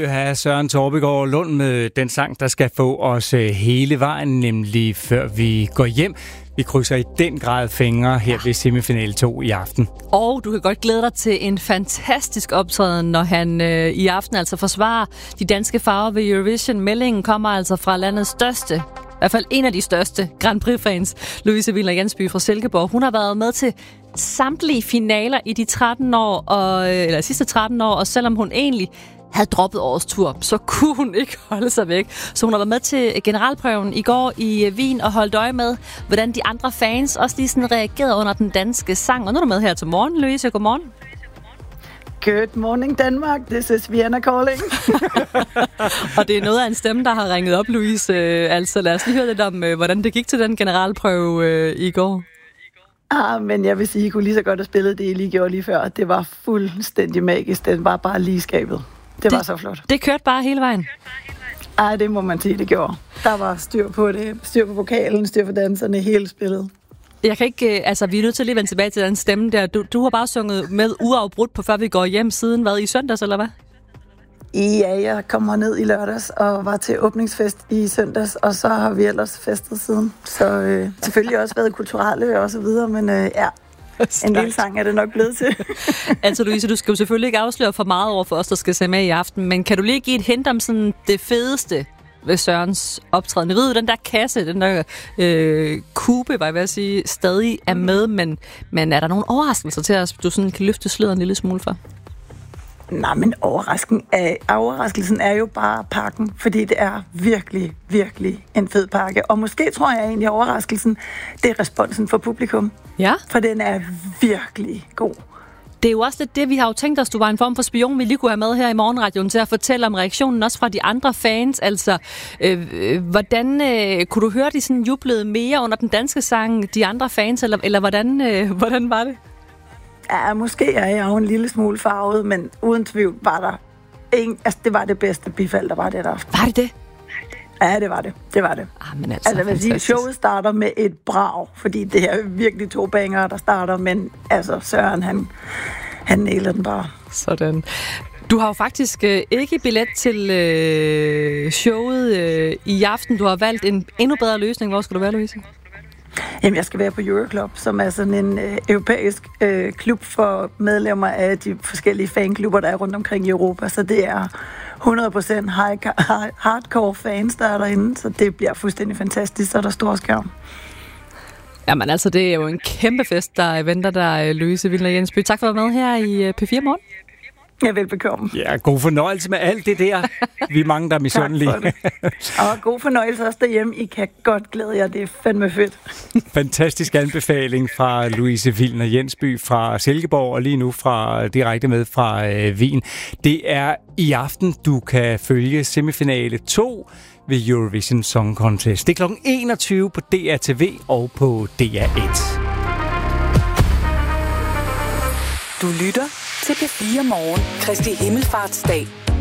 besøg af Søren Torpegaard Lund med den sang, der skal få os hele vejen, nemlig Før vi går hjem. Vi krydser i den grad fingre her ved semifinale 2 i aften. Og du kan godt glæde dig til en fantastisk optræden, når han i aften altså forsvarer de danske farver ved Eurovision. Meldingen kommer altså fra landets største, i hvert fald en af de største Grand Prix-fans, Louise Wiener Jensby fra Silkeborg. Hun har været med til samtlige finaler i de 13 år, eller sidste 13 år, og selvom hun egentlig havde droppet årets tur, så kunne hun ikke holde sig væk. Så hun har været med til generalprøven i går i Wien og holdt øje med, hvordan de andre fans også lige sådan reagerede under den danske sang. Og nu er du med her til morgen, Louise. Godmorgen. Good morning, Denmark. This is Vienna calling. Og det er noget af en stemme, der har ringet op, Louise. Altså lad os lige høre lidt om, hvordan det gik til den generalprøve i går. Men jeg vil sige, at I kunne lige så godt have spillet det, I lige gjorde lige før. Det var fuldstændig magisk. Det var bare lige skabet. Det var så flot. Det kørte bare hele vejen? Det må man sige, det gjorde. Der var styr på det. Styr på vokalen, styr på danserne, hele spillet. Jeg kan ikke, vi er nødt til at lige vende tilbage til den stemme der. Du har bare sunget med uafbrudt på Før vi går hjem siden, hvad, i søndags, eller hvad? Ja, jeg kom ned i lørdags og var til åbningsfest i søndags, og så har vi ellers festet siden. Så selvfølgelig også været kulturelle og så videre, men en lille sang er det nok blevet til. Altså Louise, du skal jo selvfølgelig ikke afsløre for meget over for os, der skal se med i aften, men kan du lige give et hint om sådan det fedeste ved Sørens optræden? Jeg ved jo, den der kasse, den der kube, var jeg ved at sige, stadig er med, men er der nogle overraskelser til os, du sådan kan løfte sløret en lille smule for? Nej, men overraskelsen er jo bare pakken, fordi det er virkelig, virkelig en fed pakke. Og måske tror jeg egentlig, at overraskelsen, det er responsen fra publikum. Ja. For den er virkelig god. Det er jo også lidt det, vi har jo tænkt os, du var en form for spion, vi lige kunne have med her i morgenradioen til at fortælle om reaktionen også fra de andre fans. Altså, hvordan kunne du høre, de sådan jublede mere under den danske sang, de andre fans, eller hvordan var det? Ja, måske er jeg jo en lille smule farvet, men uden tvivl var der det var det bedste bifald, der var det der aften. Var det det? Ja, det var det. Det var det. Men altså jeg vil sige, showet starter med et brag, fordi det er virkelig 2 bangere, der starter, men altså Søren, han nailer den bare. Sådan. Du har jo faktisk ikke billet til showet i aften. Du har valgt en endnu bedre løsning. Hvor skal du være, Louise? Jamen, jeg skal være på Euroclub, som er sådan en europæisk klub for medlemmer af de forskellige fanklubber, der er rundt omkring i Europa. Så det er 100% hardcore fans, der er derinde, så det bliver fuldstændig fantastisk, så er der stor skærm. Jamen altså, det er jo en kæmpe fest, der venter dig, Louise Wiener Jensby. Tak for at være med her i P4 Morgen. Ja, velbekomme. Ja, god fornøjelse med alt det der. Vi er mange, der er misundelige. Og god fornøjelse også derhjemme. I kan godt glæde jer. Det er fandme fedt. Fantastisk anbefaling fra Louise Wiener Jensby fra Silkeborg, og lige nu direkte med fra Wien. Det er i aften, du kan følge semifinale 2 ved Eurovision Song Contest. Det er kl. 21 på DRTV og på DR1. Du lytter til P4 Morgen, Kristi Himmelfartsdag.